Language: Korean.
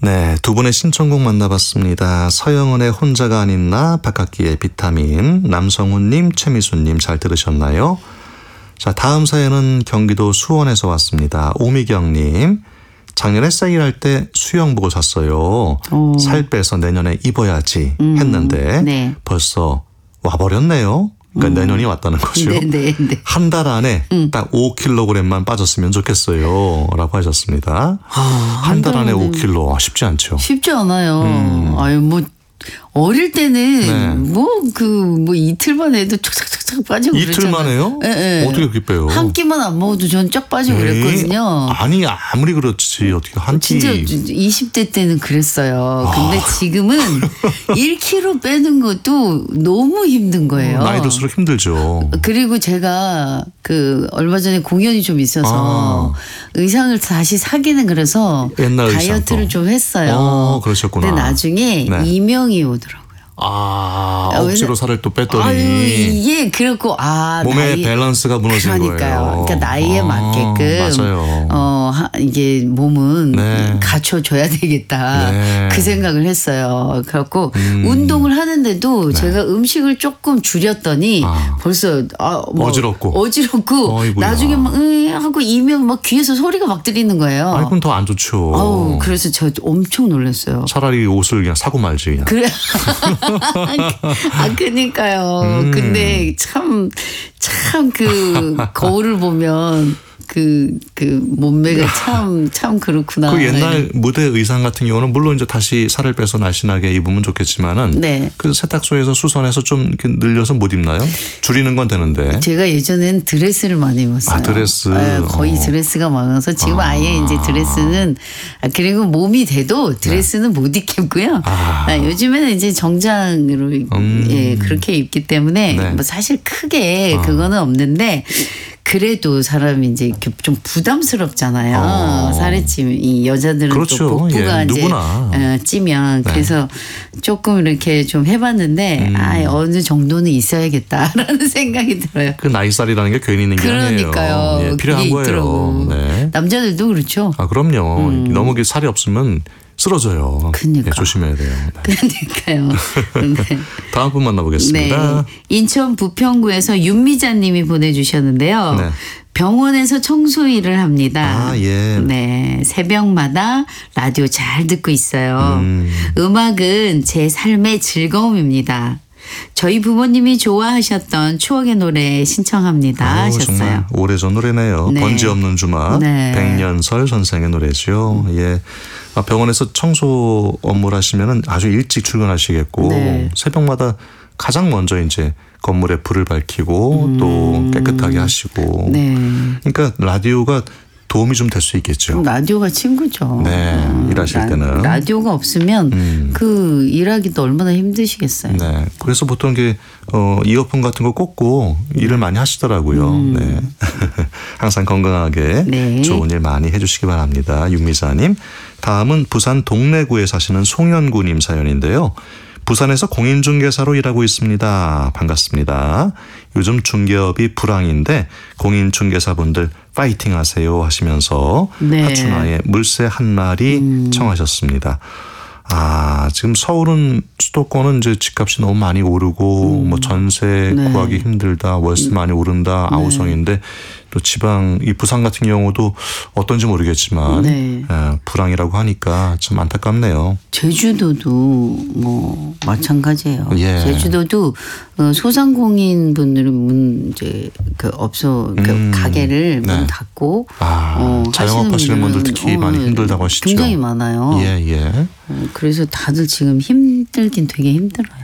네, 두 분의 신청곡 만나봤습니다. 서영은의 혼자가 아닌 나, 박학기의 비타민, 남성훈님, 최미수님 잘 들으셨나요? 자, 다음 사연은 경기도 수원에서 왔습니다. 오미경님, 작년에 세일할 때 수영복을 샀어요. 살 빼서 내년에 입어야지 했는데 네. 벌써 와버렸네요. 그러니까 내년이 왔다는 거죠. 네. 한 달 안에 딱 5kg만 빠졌으면 좋겠어요. 라고 하셨습니다. 한 달 안에 5kg 쉽지 않죠. 쉽지 않아요. 아유, 뭐, 어릴 때는 네. 이틀만 해도 촉착촉착 빠지고 그랬잖아요. 이틀만 해요? 네. 어떻게 그렇게 빼요? 한 끼만 안 먹어도 전 쫙 빠지고 그랬거든요. 아니 아무리 그렇지 어떻게 한 끼. 진짜 20대 때는 그랬어요. 근데 지금은 1kg 빼는 것도 너무 힘든 거예요. 나이 들수록 힘들죠. 그리고 제가 얼마 전에 공연이 좀 있어서 의상을 다시 사기는 그래서 옛날 다이어트를 의상도. 좀 했어요. 그러셨구나. 근데 나중에 네. 이명이 오더라고요. 억지로 살을 또 뺐더니. 아유, 이게 그렇고 몸의 밸런스가 무너진 그러니까요. 거예요. 그러니까 나이에 맞게끔 맞아요. 이게 몸은 네. 갖춰줘야 되겠다. 네. 그 생각을 했어요. 그래갖고 운동을 하는데도 제가 음식을 조금 줄였더니 벌써 어지럽고 어이구야. 나중에 막 하고 이면 막 귀에서 소리가 막 들리는 거예요. 아니 그럼 더 안 좋죠. 그래서 저 엄청 놀랐어요. 차라리 옷을 그냥 사고 말지 그냥. 그래. 그러니까요. 근데 참 거울을 보면 몸매가 참 그렇구나. 그 옛날 무대 의상 같은 경우는 물론 이제 다시 살을 빼서 날씬하게 입으면 좋겠지만은 네. 그 세탁소에서 수선해서 좀 이렇게 늘려서 못 입나요? 줄이는 건 되는데. 제가 예전엔 드레스를 많이 입었어요. 드레스. 거의 드레스가 많아서 지금 아예 이제 드레스는 그리고 몸이 돼도 드레스는 못 입겠고요. 요즘에는 이제 정장으로 그렇게 입기 때문에 네. 뭐 사실 크게 그거는 없는데 그래도 사람이 이제 좀 부담스럽잖아요. 살이 찌면 이 여자들은 그렇죠. 또 복부가 이제 누구나. 찌면 그래서 조금 이렇게 좀 해봤는데 어느 정도는 있어야겠다라는 생각이 들어요. 그 나이살이라는 게 괜히 있는 게 그러니까요. 아니에요. 필요한 그게 거예요. 있더라고. 네. 남자들도 그렇죠. 그럼요. 너무 살이 없으면 쓰러져요. 그러니까. 조심해야 돼요. 네. 그러니까요. 네. 다음 분 만나보겠습니다. 인천 부평구에서 윤미자님이 보내주셨는데요. 네. 병원에서 청소 일을 합니다. 예. 네, 새벽마다 라디오 잘 듣고 있어요. 음악은 제 삶의 즐거움입니다. 저희 부모님이 좋아하셨던 추억의 노래 신청합니다 하셨어요. 정말 오래전 노래네요. 네. 번지 없는 주말 네. 백년설 선생의 노래죠. 예. 병원에서 청소 업무를 하시면은 아주 일찍 출근하시겠고 네. 새벽마다 가장 먼저 이제 건물에 불을 밝히고 또 깨끗하게 하시고. 네. 그러니까 라디오가 도움이 좀 될 수 있겠죠. 라디오가 친구죠. 네, 일하실 때는. 라디오가 없으면 일하기도 얼마나 힘드시겠어요. 네, 그래서 보통 이어폰 같은 거 꽂고 일을 많이 하시더라고요. 네, 항상 건강하게 네. 좋은 일 많이 해주시기 바랍니다. 윤미자님. 다음은 부산 동래구에 사시는 송현구님 사연인데요. 부산에서 공인중개사로 일하고 있습니다. 반갑습니다. 요즘 중개업이 불황인데 공인중개사분들 파이팅 하세요 하시면서 네. 하춘화의 물새 한 마리 청하셨습니다. 지금 서울은 수도권은 이제 집값이 너무 많이 오르고 뭐 전세 네. 구하기 힘들다, 월세 많이 오른다, 아우성인데 또 지방 이 부산 같은 경우도 어떤지 모르겠지만 네. 불황이라고 하니까 좀 안타깝네요. 제주도도 뭐 마찬가지예요. 예. 제주도도 소상공인 분들은 이제 가게를 네. 문 닫고 자영업 하시는 분들 특히 많이 힘들다고 하시죠. 굉장히 많아요. 예. 그래서 다들 지금 힘들긴 되게 힘들어요.